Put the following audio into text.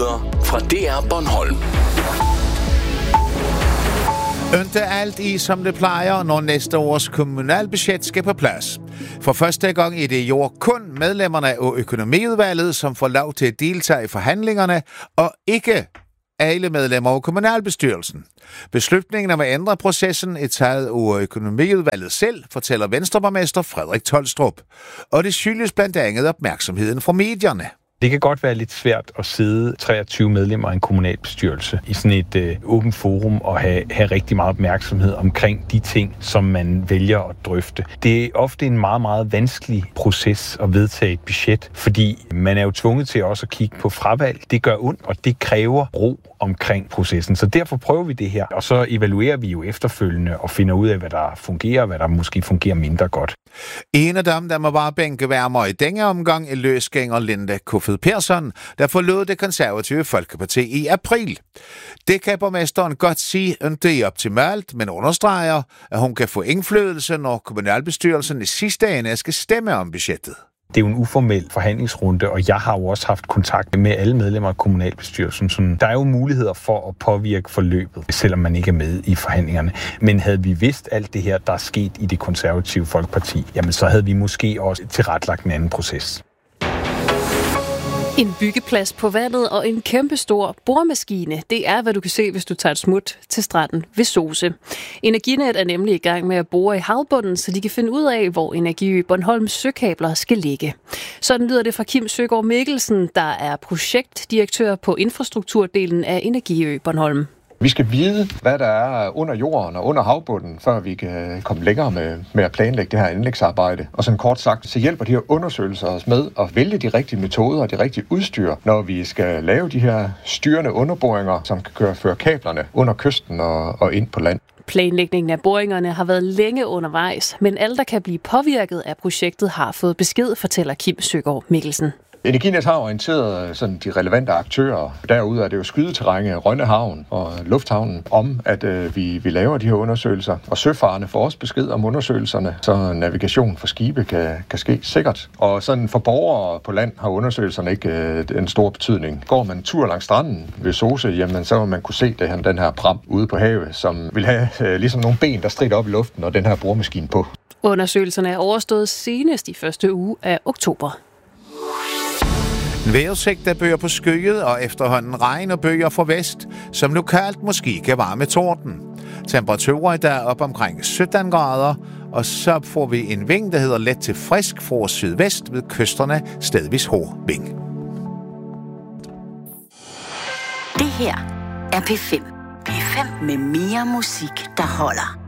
Nyheder fra DR Bornholm. Ikke alt i, som det plejer, når næste års kommunalbudget skal på plads. For første gang i det år kun medlemmerne af økonomiudvalget, som får lov til at deltage i forhandlingerne, og ikke alle medlemmer af kommunalbestyrelsen. Beslutningen om at ændre processen er taget af økonomiudvalget selv, fortæller Venstreborgmester Frederik Tolstrup. Og det skyldes blandt andet opmærksomheden fra medierne. Det kan godt være lidt svært at sidde 23 medlemmer af en kommunalbestyrelse i sådan et åbent forum og have rigtig meget opmærksomhed omkring de ting, som man vælger at drøfte. Det er ofte en meget, meget vanskelig proces at vedtage et budget, fordi man er jo tvunget til også at kigge på fravalg. Det gør ondt, og det kræver ro omkring processen. Så derfor prøver vi det her, og så evaluerer vi jo efterfølgende og finder ud af, hvad der fungerer, og hvad der måske fungerer mindre godt. En af dem, der må bare bænkeværmer i denne omgang, er løsgænger Linda Kofod Persson, der forlod det konservative Folkeparti i april. Det kan borgmesteren godt sige, at det er optimalt, men understreger, at hun kan få indflydelse, når kommunalbestyrelsen i sidste ende skal stemme om budgettet. Det er jo en uformel forhandlingsrunde, og jeg har jo også haft kontakt med alle medlemmer af kommunalbestyrelsen. Så der er jo muligheder for at påvirke forløbet, selvom man ikke er med i forhandlingerne. Men havde vi vidst alt det her, der er sket i det konservative Folkeparti, jamen så havde vi måske også tilrettelagt en anden proces. En byggeplads på vandet og en kæmpestor boremaskine, det er, hvad du kan se, hvis du tager et smut til stranden ved Sose. Energinet er nemlig i gang med at bore i havbunden, så de kan finde ud af, hvor Energiø Bornholms søkabler skal ligge. Sådan lyder det fra Kim Søgaard Mikkelsen, der er projektdirektør på infrastrukturdelen af Energiø Bornholm. Vi skal vide, hvad der er under jorden og under havbunden, før vi kan komme længere med at planlægge det her anlægsarbejde. Og sådan kort sagt, så hjælper de her undersøgelser os med at vælge de rigtige metoder og de rigtige udstyr, når vi skal lave de her styrende underboringer, som kan føre kablerne under kysten og ind på land. Planlægningen af boringerne har været længe undervejs, men alle, der kan blive påvirket af projektet, har fået besked, fortæller Kim Søgaard Mikkelsen. Energinet har orienteret sådan de relevante aktører. Derude er det jo skydeterræn, Rønne Havn og Lufthavnen om, at vi laver de her undersøgelser. Og søfarerne får også besked om undersøgelserne, så navigation for skibe kan ske sikkert. Og sådan for borgere på land har undersøgelserne ikke en stor betydning. Går man en tur langs stranden ved Sose, jamen så vil man kunne se den her pram ude på havet, som vil have ligesom nogle ben, der strider op i luften og den her boremaskine på. Undersøgelserne er overstået senest i første uge af oktober. Vejrudsigt der bøger på skyet og efterhånden regn og bøger fra vest, som lokalt måske kan varme torden. Temperaturer der er op omkring 17 grader, og så får vi en vind, der hedder let til frisk fra sydvest ved kysterne, stedvis hård vind. Det her er P5. P5 med mere musik, der holder.